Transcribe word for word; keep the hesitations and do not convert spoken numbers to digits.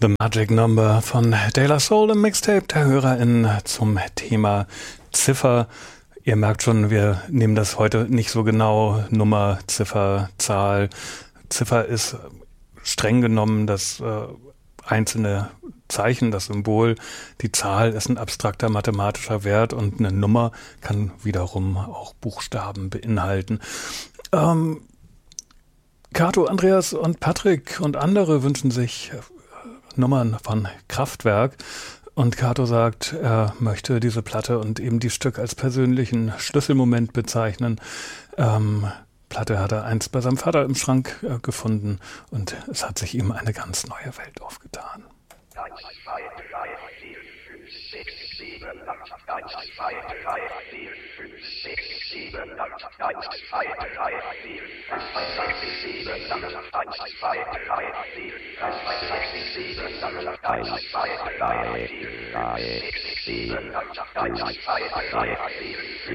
The Magic Number von De La Soul im Mixtape der HörerInnen zum Thema Ziffer. Ihr merkt schon, wir nehmen das heute nicht so genau. Nummer, Ziffer, Zahl. Ziffer ist streng genommen das äh, einzelne Zeichen, das Symbol. Die Zahl ist ein abstrakter mathematischer Wert und eine Nummer kann wiederum auch Buchstaben beinhalten. Ähm, Kato, Andreas und Patrick und andere wünschen sich Nummern von Kraftwerk. Und Kato sagt, er möchte diese Platte und eben die Stück als persönlichen Schlüsselmoment bezeichnen. Ähm, Platte hat er einst bei seinem Vater im Schrank äh, gefunden und es hat sich ihm eine ganz neue Welt aufgetan. eins, zwei, drei, vier, fünf, sechs, sieben, acht, eins, zwei, drei, vier, fünf, sechs, sieben, acht, eins, zwei, drei, vier, fünf, sechs, sieben, acht, eins, zwei, drei, vier, fünf, sechs, sieben, acht, eins, zwei, drei, vier, fünf, sechs, sieben, acht, eins, zwei, drei, vier.